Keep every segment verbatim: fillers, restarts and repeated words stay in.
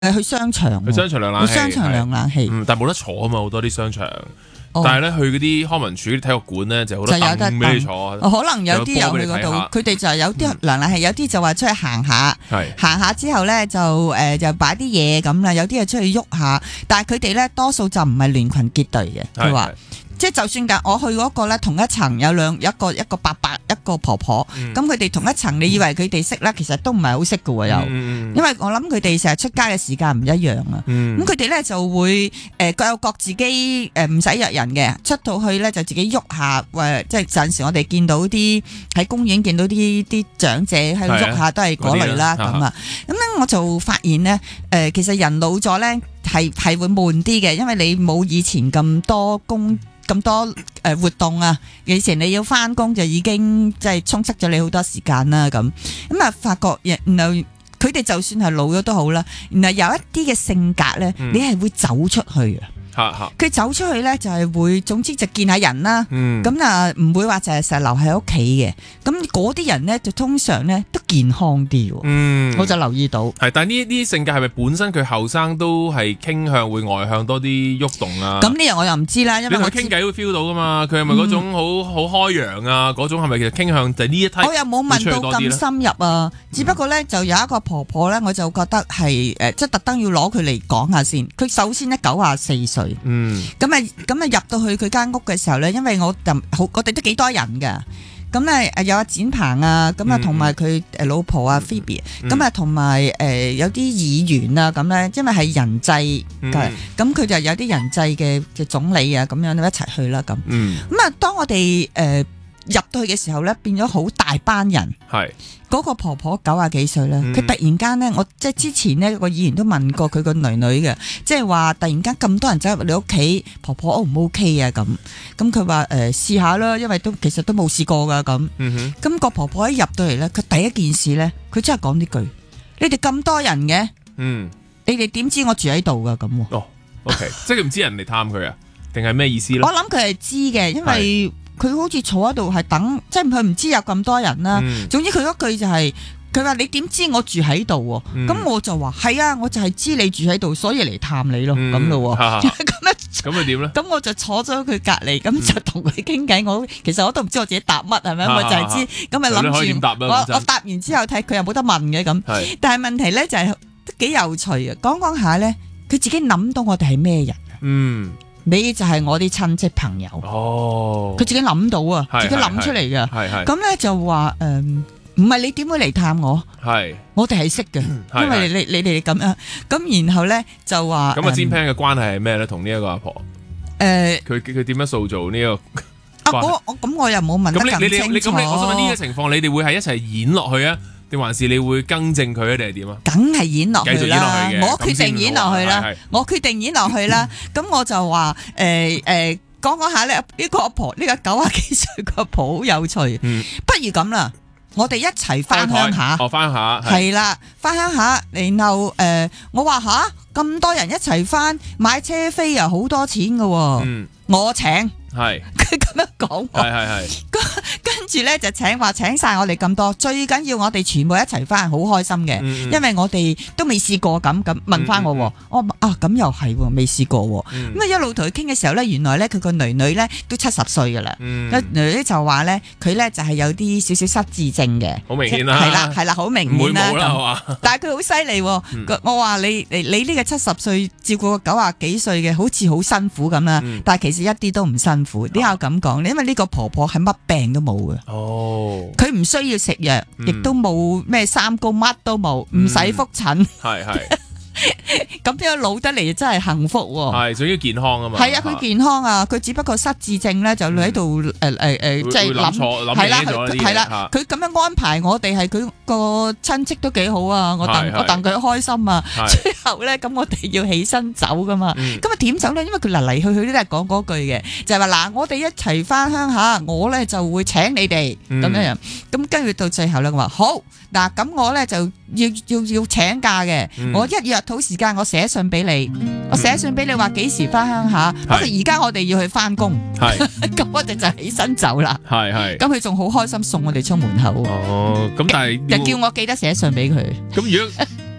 誒去商場， 去商場涼冷氣， 去商場涼冷氣， 嗯，但係冇得坐啊嘛，好多啲商場。但係咧，去嗰啲康文署啲體育館咧，就好多凳俾你坐。 可能有啲有去嗰度，佢哋就有啲涼冷氣，有啲就話出去行下，行下之後咧就誒就擺啲嘢咁啦，有啲係出去喐下，但係佢哋咧多數就唔係聯群結隊嘅，佢話。即係就算㗎，我去嗰個咧同一層有兩一個一個伯伯一個婆婆，咁佢哋同一層，你以為佢哋識啦，其實都唔係好識㗎喎又，嗯、因為我諗佢哋成日出街嘅時間唔一樣啊。咁佢哋咧就會誒、呃、各有各自己誒唔使約人嘅，出到去咧就自己喐下，誒、呃、即係陣時我哋見到啲喺公園見到啲啲長者喺度喐下都係嗰類啦咁啊。咁咧我就發現咧誒、呃、其實人老咗咧係係會悶啲嘅，因為你冇以前咁多工。咁多誒活動啊！以前你要翻工就已經即係充塞咗你好多時間啦，咁咁啊發覺，然後佢哋就算係老咗都好啦，然後有一啲嘅性格咧，嗯、你係會走出去啊！佢走出去咧就係會，總之就見下人啦。咁啊唔會話就係成日留喺屋企嘅。咁嗰啲人咧就通常咧都健康啲。嗯，我就留意到。係，但係呢啲性格係咪本身佢後生都係傾向會外向多啲喐動啊？咁呢樣我又唔知啦，因為我傾偈會 feel 到噶嘛。佢係咪嗰種好好、嗯、開揚啊？嗰種係咪其實傾向就呢一梯？我又冇問到咁深入啊。嗯、只不過咧就有一個婆婆咧，我就覺得係誒，即係特登要攞佢嚟講下先。佢首先咧九十四歲。嗯，咁啊，咁啊入到去佢間屋嘅時候咧，因為我就好，我哋都幾多人噶，咁咧誒有阿展鵬啊，咁啊同埋佢誒老婆啊 Phoebe，咁啊同埋誒有啲議員啊咁咧，因為係人際嘅，咁佢、嗯、就有啲人際嘅嘅總理啊咁樣一齊去啦咁，咁啊、嗯、當我哋誒。呃入到去嘅時候咧，變咗好大班人。係嗰是個婆婆九啊幾歲咧，佢、嗯、突然間咧，我即係之前呢個議員都問過佢個女女嘅，即係話突然間咁多人走入你屋企，婆婆 O 唔 O K 啊咁？咁佢話誒試下啦，因為都其實都冇試過噶咁。咁、嗯、哼個婆婆一入到嚟咧，佢第一件事咧，佢真係講呢句：你哋咁多人嘅，嗯，你哋點知我住喺度噶咁？ 哦 ，OK， 即係佢唔知人嚟探佢啊，定係咩意思咧？ 我諗佢係知嘅，因為。佢好似坐喺度係等，即係佢唔知有咁多人啦。嗯、總之佢嗰句就係、是，佢話你點知我住喺度？咁、嗯、我就話係啊，我就係知你住喺度，所以嚟探你咯，咁咯。咁咧，咁咪點咧？咁我就坐咗佢隔籬，咁就同佢傾偈。我其實我都唔知我自己答乜係咪，我就係知。咁咪諗住我我答完之後睇佢又冇得問嘅咁。是但係問題咧就係都幾有趣啊！講講下咧，佢自己諗到我哋係咩人？嗯。你就係我啲親戚朋友，哦，佢自己諗到啊，是自己諗出嚟嘅，咁咧就話誒，唔係你點會嚟探我？係是，我哋係識嘅，因為你你哋咁樣，咁然後咧就話咁啊，詹 pan 嘅關係係咩咧？同呢一個阿婆，誒、呃，佢佢點樣塑造呢、這個？ 啊，我我咁我又冇問得咁清楚。咁你你你咁我想問呢個情況，你哋會係一齊演落去啊？定還是你會更正佢啊？定係點啊？ 梗係演落去啦！我決定演落去啦！我決定演落去啦！咁我就話誒誒，講講下咧，呢個阿婆呢個九啊幾歲個阿婆好有趣。嗯，不如咁啦，我哋一齊翻鄉下。 哦，翻鄉下係啦，翻鄉下，然後誒，我話吓咁多人一齊翻買車飛啊，好多錢噶。嗯，我請。係佢咁樣講，係係係，跟住咧就請話請晒我哋咁多，最緊要我哋全部一齊翻，好開心嘅，嗯嗯因為我哋都未試過咁咁問翻我，嗯嗯我啊咁又係未試過，咁啊、嗯、一路同佢傾嘅時候咧，原來咧佢個女女咧都七十歲噶啦，嗯、女女就話咧佢咧就係有啲少少失智症嘅， 好明顯啦， 係啦係啦，好明顯啦， 唔會冇啦係嘛， 但係佢好犀利，嗯、我話你你你呢個七十歲照顧個九啊幾歲嘅，好似好辛苦咁啦，嗯、但係其實一啲都唔辛苦。點解咁講？因為呢個婆婆係乜病都冇嘅，哦，佢唔需要食藥，亦都冇咩三高，乜都冇，唔使復診，係係。咁樣老得嚟真係幸福喎， 係仲要健康啊嘛， 係啊，佢健康啊，佢只不過失智症咧，就喺度誒誒誒，即係諗錯，係啦，係啦，佢咁樣安排我哋係佢個親戚都幾好啊，我戥我戥佢開心啊，最後咧咁我哋要起身走噶嘛，咁啊點走咧？因為佢嚟嚟去去都係講嗰句嘅，就係話嗱，我哋一齊翻鄉下，我咧就會請你哋咁樣樣，咁跟住到最後咧，我話好嗱，咁我咧就要要要請假嘅，我一約好時間，我寫信俾你，我寫信俾你話幾時翻鄉下，不過而家我哋要去翻工，咁我哋就起身走啦，係係，咁佢仲好開心送我哋出門口， 哦，咁但係就叫我記得寫信俾佢， 咁如果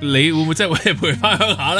你會唔會真係會陪翻鄉下咧？